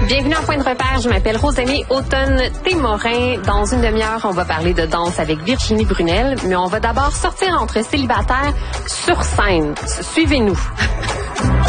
Bienvenue en Point de repère, je m'appelle Rosalie Automne-Témorin. Dans une demi-heure, on va parler de danse avec Virginie Brunel, mais on va d'abord sortir entre célibataires sur scène. Suivez-nous.